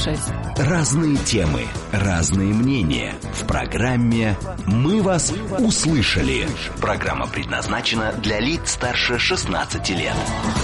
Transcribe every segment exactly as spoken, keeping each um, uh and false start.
шесть. Разные темы, разные мнения. В программе «Мы вас услышали». Программа предназначена для лиц старше шестнадцати лет.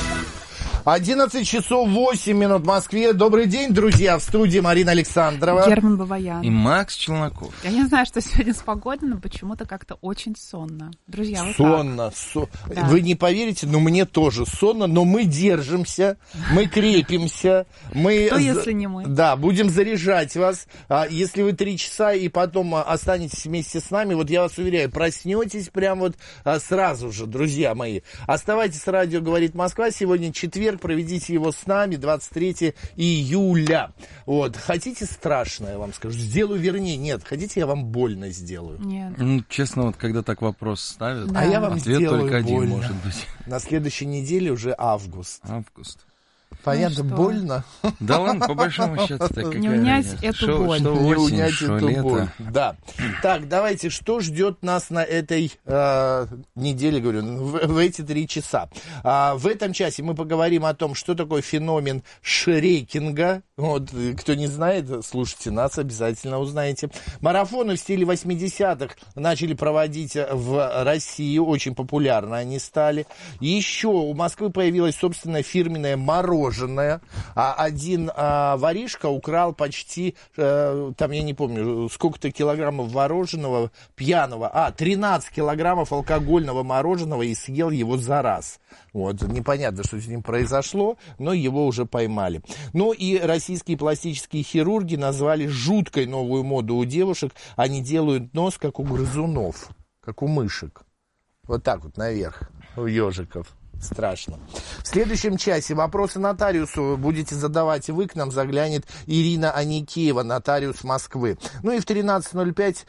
одиннадцать часов восемь минут в Москве. Добрый день, друзья. В студии Марина Александрова. Герман Бабаян. И Макс Челноков. Я не знаю, что сегодня с погодой, но почему-то как-то очень сонно. Друзья, вы Сонно. Со... Да. Вы не поверите, но мне тоже сонно, но мы держимся, мы крепимся. Мы... Кто, если не мы? Да, будем заряжать вас. А если вы три часа и потом останетесь вместе с нами, вот я вас уверяю, проснетесь прям вот сразу же, друзья мои. Оставайтесь с радио «Говорит Москва». Сегодня четверг. Проведите его с нами, двадцать третьего июля. Вот. Хотите страшное, я вам скажу? Сделаю, вернее, нет. Хотите, я вам больно сделаю? Нет. Ну, честно, вот когда так вопрос ставят, Да. А я вам ответ сделаю только один больно. может быть. На следующей неделе уже август. Август. Понятно, Ну, что? больно? Да ладно, по большому счету, так какая Не унять разница? эту Шо- боль. Что Не осень, унять что эту лето. боль. Да. Так, давайте, что ждет нас на этой э, неделе, говорю, в, в эти три часа? А, в этом часе мы поговорим о том, что такое феномен шрекинга. Вот, кто не знает, слушайте нас, обязательно узнаете. Марафоны в стиле восьмидесятых начали проводить в России, очень популярны они стали. Еще у Москвы появилось собственное фирменное мороженое. А один а, воришка украл почти, а, там, я не помню, сколько-то килограммов мороженого пьяного, а, тринадцать килограммов алкогольного мороженого и съел его за раз. Вот, непонятно, что с ним произошло, но его уже поймали. Ну и российские пластические хирурги назвали жуткой новую моду у девушек. Они делают нос, как у грызунов, как у мышек. Вот так вот наверх, у ежиков. Страшно. В следующем часе вопросы нотариусу будете задавать вы. К нам заглянет Ирина Аникеева, нотариус Москвы. Ну и в тринадцать ноль пять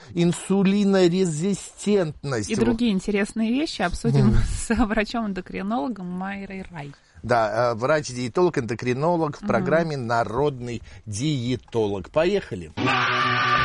инсулинорезистентность. И другие интересные вещи обсудим с врачом-эндокринологом Майрой Рай. Да, врач-диетолог, эндокринолог в программе «Народный диетолог». Поехали.